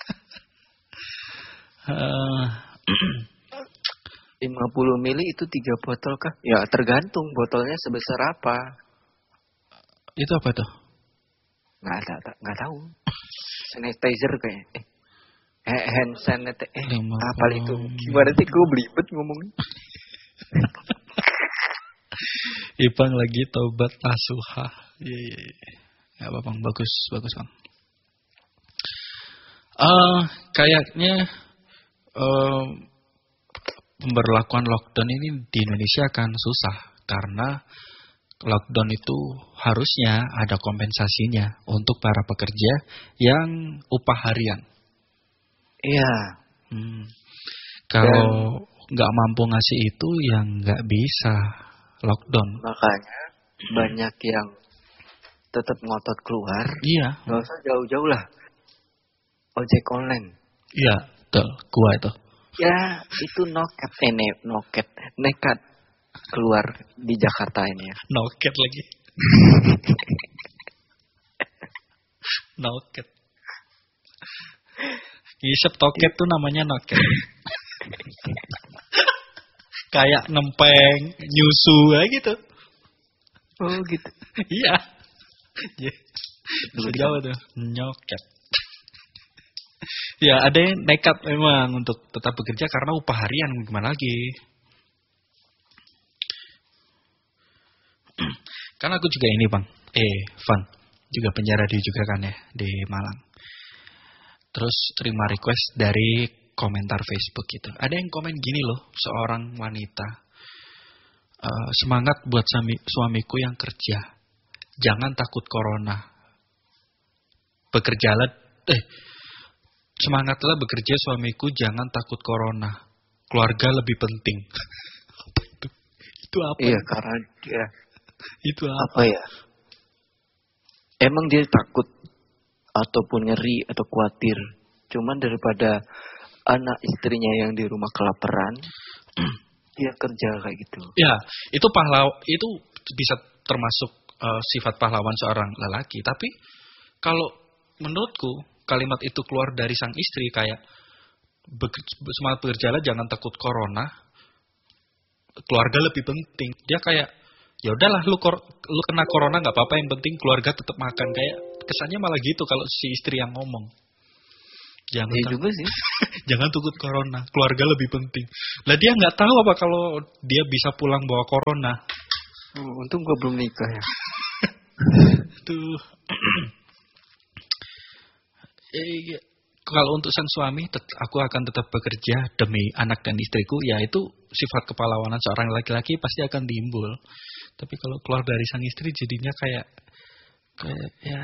lima puluh mili itu tiga botol kah? Ya tergantung botolnya sebesar apa. Itu apa tuh? Nggak ada, nggak tahu. Sanitizer kayaknya. Eh, hand sanitizer. Eh, apa itu? Gimana sih gue belibet ngomongnya? Ipang lagi tobat nasuha. Iya, iya, iya. Nggak apa-apa, bagus, bagus bang. Uh, kayaknya uh, pemberlakuan lockdown ini di Indonesia akan susah karena lockdown itu harusnya ada kompensasinya untuk para pekerja yang upah harian. Iya. Hmm. Kalau nggak mampu ngasih itu, ya nggak bisa lockdown. Makanya hmm. banyak yang tetap ngotot keluar. Iya. Nggak usah jauh-jauh lah. Ojek online. Iya, betul. Gua itu. Ya, itu noket, eh, ne- noket, nekat keluar di Jakarta ini ya. Noket lagi. Noket. Ngisep toket tuh namanya noket. Kayak ngempeng, nyusu kayak gitu. Oh gitu. Iya. Bisa Jawa tuh, nyoket. Ya, ada yang nekat memang untuk tetap bekerja karena upah harian, gimana lagi. Kan aku juga ini bang, eh Van, juga penyiar radio juga kan ya di Malang. Terus terima request dari komentar Facebook gitu. Ada yang komen gini loh, seorang wanita, e, semangat buat suami, suamiku yang kerja, jangan takut corona. Bekerjalah, eh semangatlah bekerja suamiku, jangan takut corona. Keluarga lebih penting. Apa itu? Itu apa? Iya, karena dia itu apa? apa ya? Emang dia takut ataupun ngeri atau khawatir. Cuman daripada anak istrinya yang di rumah kelaparan, dia kerja kayak gitu. Ya, itu pahlaw itu bisa termasuk uh, sifat pahlawan seorang lelaki. Tapi kalau menurutku kalimat itu keluar dari sang istri kayak semangat bekerjalah, jangan takut corona. Keluarga lebih penting. Dia kayak ya udahlah lu kor, lu kena corona nggak apa-apa, yang penting keluarga tetap makan. Kayak kesannya malah gitu kalau si istri yang ngomong. Jangan iya juga sih. Jangan takut corona, keluarga lebih penting. Lah dia nggak tahu apa kalau dia bisa pulang bawa corona. Oh, untung gue belum nikah ya. Tuh. eh, kalau untuk sang suami, tet- aku akan tetap bekerja demi anak dan istriku. Ya itu sifat kepahlawanan seorang laki-laki pasti akan timbul. Tapi kalau keluar dari sang istri jadinya kayak kayak ya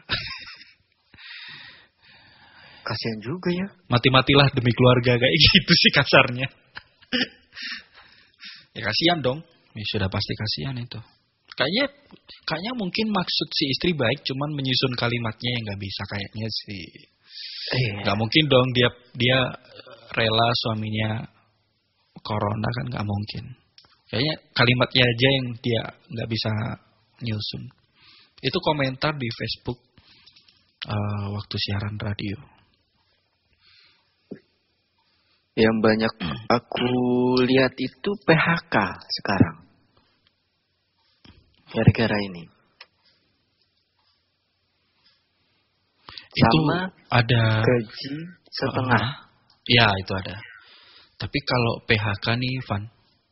kasihan juga ya. Mati-matilah demi keluarga kayak gitu sih kasarnya. Ya kasihan dong. Ya sudah pasti kasihan itu. Kayaknya kayaknya mungkin maksud si istri baik, cuman menyusun kalimatnya yang nggak bisa kayaknya sih. Nggak eh. mungkin dong dia dia rela suaminya corona kan nggak mungkin. Kayaknya kalimatnya aja yang dia nggak bisa nyusun. Itu komentar di Facebook uh, waktu siaran radio. Yang banyak aku lihat itu P H K sekarang. Gara-gara ini. Itu sama ada gaji setengah. Uh, ya itu ada. Tapi kalau P H K nih, Van,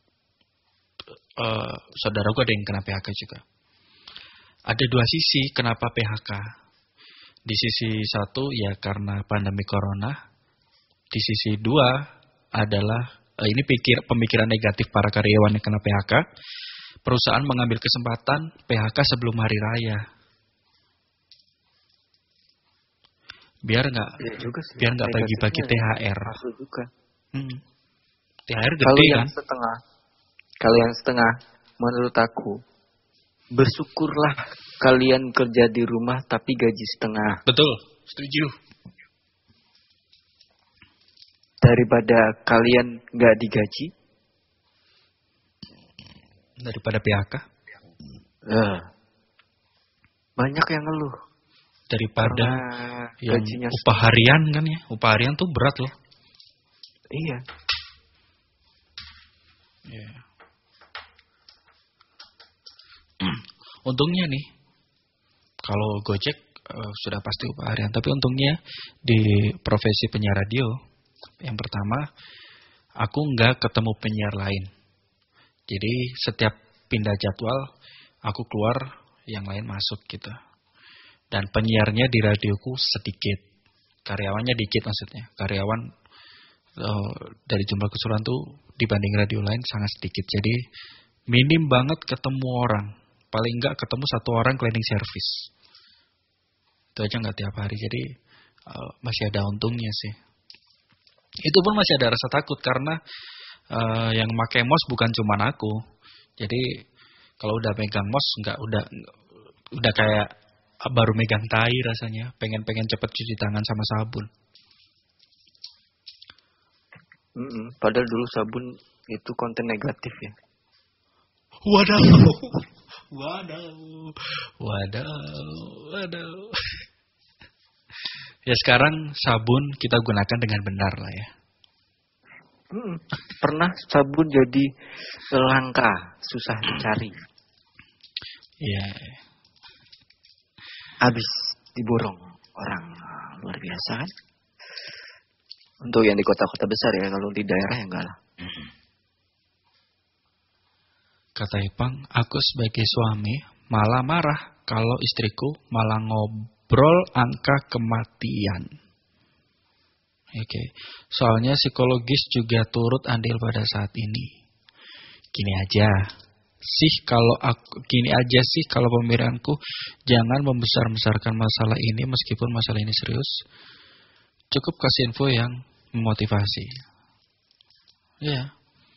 uh, saudaraku ada yang kena P H K juga. Ada dua sisi kenapa P H K. Di sisi satu ya karena pandemi corona. Di sisi dua adalah uh, ini pikir pemikiran negatif para karyawan yang kena P H K. Perusahaan mengambil kesempatan P H K sebelum hari raya. Biar nggak, ya biar nggak bagi-bagi T H R. Masuk juga. Hmm. T H R gede kalau kan? Yang setengah, kalau yang setengah, menurut aku, bersyukurlah kalian kerja di rumah tapi gaji setengah. Betul, setuju. Daripada kalian nggak digaji. Daripada P H K. Uh, banyak yang ngeluh. Daripada yang upah harian kan ya. Upah harian tuh berat loh. Iya. Yeah. Untungnya nih, kalau Gojek uh, sudah pasti upah harian. Tapi untungnya di profesi penyiar radio, yang pertama, aku nggak ketemu penyiar lain. Jadi setiap pindah jadwal, aku keluar, yang lain masuk gitu. Dan penyiarnya di radioku sedikit. Karyawannya dikit maksudnya. Karyawan uh, dari jumlah keseluruhan tuh dibanding radio lain sangat sedikit. Jadi minim banget ketemu orang. Paling enggak ketemu satu orang cleaning service. Itu aja enggak tiap hari. Jadi uh, masih ada untungnya sih. Itu pun masih ada rasa takut karena uh, yang pakai mos bukan cuma aku. Jadi kalau udah megang mos enggak udah udah kayak baru megang tai rasanya. Pengen-pengen cepet cuci tangan sama sabun. Mm-mm. Padahal dulu sabun itu konten negatif ya. Wadaw. Wadaw. Wadaw. Wadaw. Ya sekarang sabun kita gunakan dengan benar lah ya. Mm. Pernah sabun jadi langka, susah dicari. Iya. Yeah. Habis diborong orang luar biasa kan. Untuk yang di kota-kota besar ya, kalau di daerah ya enggak lah. Kata Ipang, aku sebagai suami malah marah kalau istriku malah ngobrol angka kematian. Oke, okay. Soalnya psikologis juga turut andil pada saat ini. Gini aja. Sih kalau aku gini aja sih kalau pemikiranku, jangan membesar-besarkan masalah ini meskipun masalah ini serius. Cukup kasih info yang memotivasi. Ya. Yeah.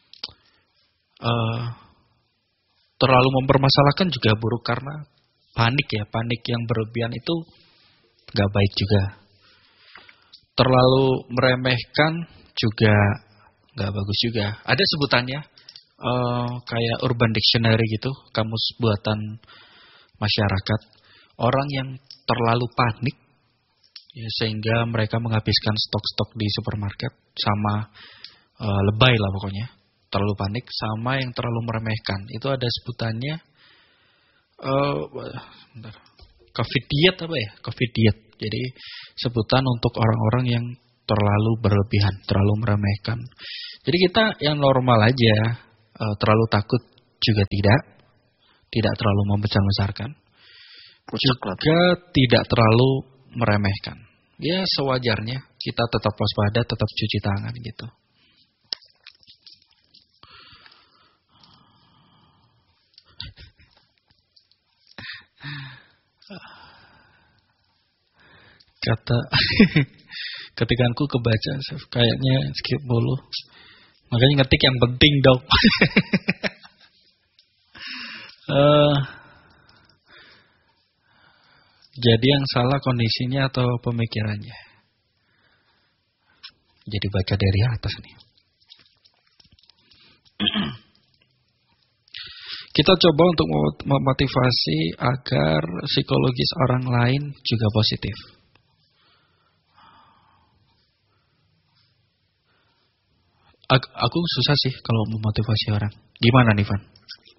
Uh, terlalu mempermasalahkan juga buruk karena panik ya, panik yang berlebihan itu nggak baik juga. Terlalu meremehkan juga nggak bagus juga. Ada sebutannya. Uh, kayak Urban Dictionary gitu, kamus buatan masyarakat. Orang yang terlalu panik ya, sehingga mereka menghabiskan stok-stok di supermarket sama uh, lebay lah pokoknya. Terlalu panik sama yang terlalu meremehkan. Itu ada sebutannya uh, bentar. Covid diet apa ya? Covid diet. Jadi sebutan untuk orang-orang yang terlalu berlebihan, terlalu meremehkan. Jadi kita yang normal aja, uh, terlalu takut juga tidak, tidak terlalu membesar-besarkan, juga tidak terlalu meremehkan. Ya sewajarnya kita tetap waspada, tetap cuci tangan gitu. Kata ketika aku kebaca kayaknya skip dulu. Makanya ngetik yang penting dong. uh, jadi yang salah kondisinya atau pemikirannya? Jadi baca dari atas nih. Kita coba untuk memotivasi agar psikologis orang lain juga positif. Aku susah sih kalau memotivasi orang. Gimana nih, Van?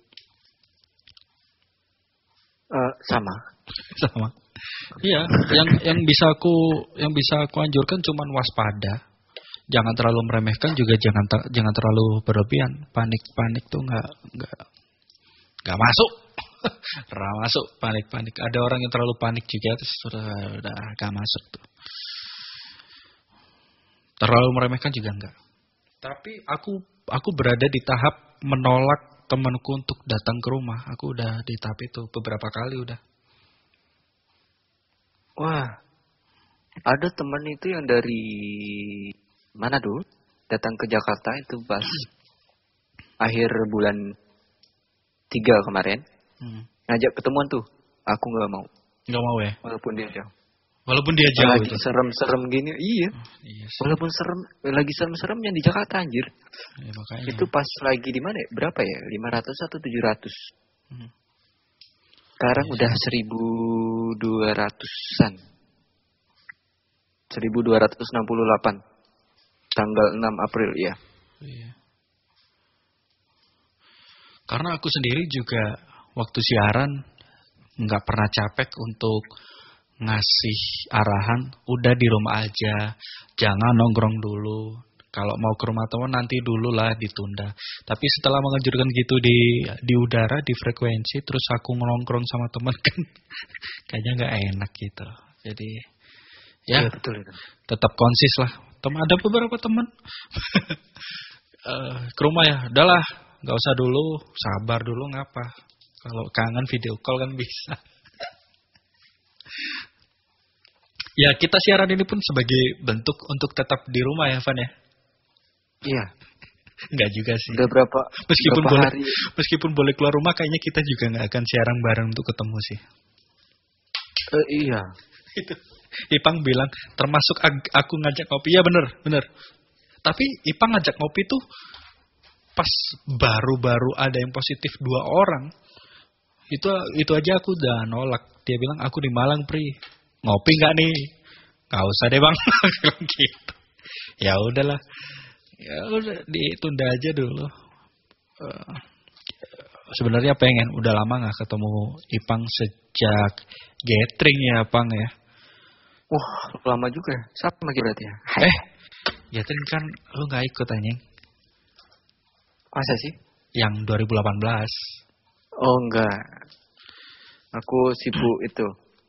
Uh, sama. Sama. Iya, yang yang bisa aku yang bisa aku anjurkan cuman waspada. Jangan terlalu meremehkan, juga jangan jangan terlalu berlebihan. Panik-panik tuh nggak nggak nggak masuk. Nggak masuk panik-panik. Ada orang yang terlalu panik juga terus sudah udah nggak masuk tuh. Terlalu meremehkan juga enggak. Tapi aku aku berada di tahap menolak temanku untuk datang ke rumah. Aku udah di tahap itu beberapa kali udah. Wah, ada teman itu yang dari mana dulu datang ke Jakarta itu pas akhir bulan tiga kemarin. Hmm. Ngajak ketemuan tuh, aku nggak mau. Nggak mau ya? Walaupun dia jauh. Walaupun dia jauh lagi itu. serem-serem gini, iya. Oh, iya walaupun serem, lagi serem-seremnya di Jakarta anjir. Ya, makanya. Itu pas lagi di mana? Berapa ya? lima ratus atau tujuh ratus? Hmm. Sekarang iya. Udah seribu dua ratusan. seribu dua ratus enam puluh delapan. Tanggal enam April, ya. Iya. Karena aku sendiri juga waktu siaran nggak pernah capek untuk ngasih arahan, udah di rumah aja, jangan nongkrong dulu. Kalau mau ke rumah teman nanti dulu lah, ditunda. Tapi setelah mengejutkan gitu di di udara, di frekuensi, terus aku nongkrong sama teman kan, kayaknya nggak enak gitu. Jadi ya, ya betul itu. Tetap konsis lah. Teman ada beberapa teman uh, ke rumah ya, udahlah, nggak usah dulu, sabar dulu ngapa. Kalau kangen video call kan bisa. Ya, kita siaran ini pun sebagai bentuk untuk tetap di rumah ya, Van ya? Iya. Enggak juga sih. Udah berapa, meskipun berapa boleh, hari? Meskipun boleh keluar rumah, kayaknya kita juga nggak akan siaran bareng untuk ketemu sih. Uh, iya. Itu. Ipang bilang, termasuk aku ngajak ngopi. Ya bener, bener. Tapi Ipang ngajak ngopi tuh pas baru-baru ada yang positif dua orang. Itu itu aja aku udah nolak. Dia bilang, aku di Malang, Pri. Ngopi nggak nih? Nggak usah deh bang. Gitu. Ya udahlah. Ya udah ditunda aja dulu. Uh, sebenarnya pengen. Udah lama nggak ketemu Ipang sejak gathering ya, Pang ya. Wah, lama juga. Sama berarti ya. Eh, gathering kan lu nggak ikut anjing. Masa sih? Yang dua ribu delapan belas. Oh enggak. Aku sibuk itu.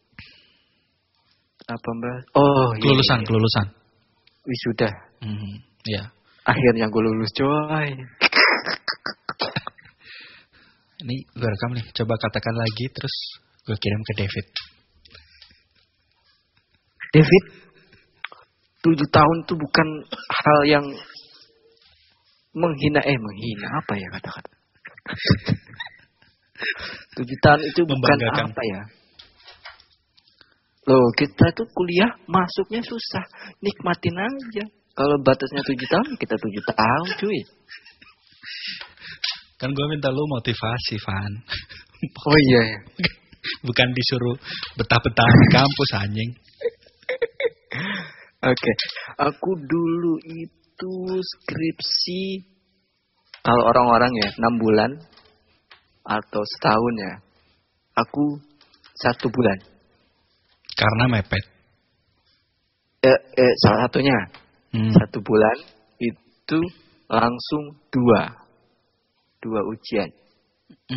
Apa mbak? Oh kelulusan, iya, iya. kelulusan. Wisuda. Hmm, ya. Akhirnya gue lulus coy. Ini gue rekam nih. Coba katakan lagi terus gue kirim ke David. David, tujuh tahun tuh bukan hal yang menghina eh menghina apa ya kata-kata. Tujuh tahun itu bukan apa ya. Loh, kita tuh kuliah masuknya susah. Nikmatin aja. Kalau batasnya tujuh tahun, kita tujuh tahun cuy. Kan gue minta lu motivasi, Van. Oh iya ya. Bukan disuruh betah-betah di kampus, anjing. Oke. Okay. Aku dulu itu skripsi, kalau orang-orang ya, enam bulan. Atau setahun ya. Aku satu bulan. Karena mepet. eh, eh, salah satunya Hmm. satu bulan itu langsung dua dua ujian.